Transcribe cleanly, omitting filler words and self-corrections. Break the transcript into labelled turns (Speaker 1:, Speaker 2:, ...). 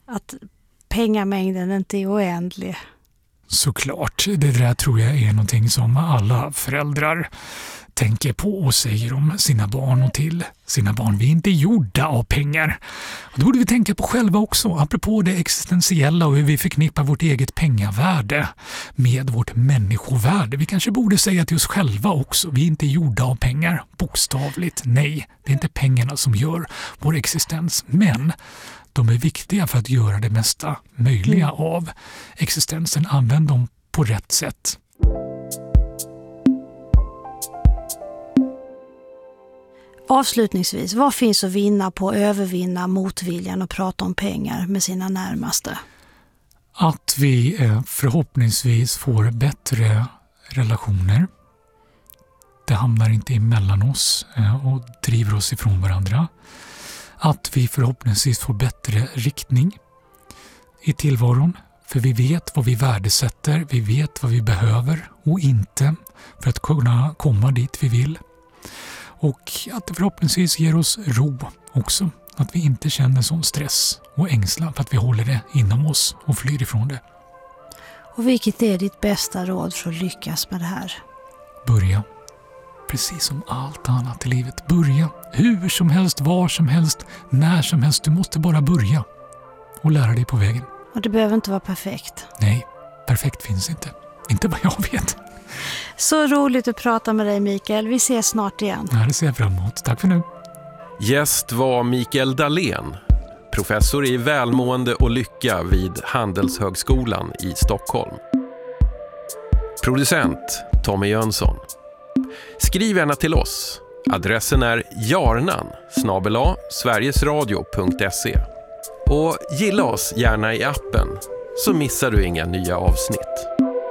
Speaker 1: att pengamängden inte är oändlig.
Speaker 2: Såklart, det där tror jag är någonting som alla föräldrar tänker på och säger om sina barn och till sina barn. Vi är inte gjorda av pengar. Och då borde vi tänka på själva också, apropå det existentiella och hur vi förknippar vårt eget pengavärde med vårt människovärde. Vi kanske borde säga till oss själva också, vi är inte gjorda av pengar, bokstavligt. Nej, det är inte pengarna som gör vår existens, men de är viktiga för att göra det mesta möjliga av existensen. Använd dem på rätt sätt.
Speaker 1: Avslutningsvis, vad finns att vinna på att övervinna motviljan och prata om pengar med sina närmaste?
Speaker 2: Att vi förhoppningsvis får bättre relationer. Det hamnar inte emellan oss och driver oss ifrån varandra. Att vi förhoppningsvis får bättre riktning i tillvaron. För vi vet vad vi värdesätter, vi vet vad vi behöver och inte för att kunna komma dit vi vill. Och att det förhoppningsvis ger oss ro också. Att vi inte känner sån stress och ängslan för att vi håller det inom oss och flyr ifrån det.
Speaker 1: Och vilket är ditt bästa råd för att lyckas med det här?
Speaker 2: Börja. Precis som allt annat i livet. Börja. Hur som helst, var som helst, när som helst. Du måste bara börja och lära dig på vägen.
Speaker 1: Och det behöver inte vara perfekt.
Speaker 2: Nej, perfekt finns inte. Inte vad jag vet.
Speaker 1: Så roligt att prata med dig, Mikael. Vi ses snart igen.
Speaker 2: Ja, det ser jag fram emot. Tack för nu.
Speaker 3: Gäst var Mikael Dahlén, professor i välmående och lycka vid Handelshögskolan i Stockholm. Producent Tommy Jönsson. Skriv gärna till oss. Adressen är jarnan@sverigesradio.se. Och gilla oss gärna i appen så missar du inga nya avsnitt.